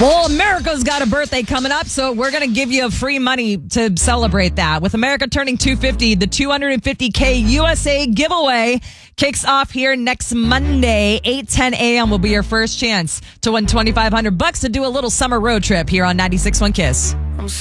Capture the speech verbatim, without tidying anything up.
Well, America's got a birthday coming up, so we're going to give you free money to celebrate that. With America turning two hundred fifty, the two hundred fifty K U S A giveaway kicks off here next Monday. eight ten a.m. will be your first chance to win twenty-five hundred bucks to do a little summer road trip here on ninety-six point one Kiss.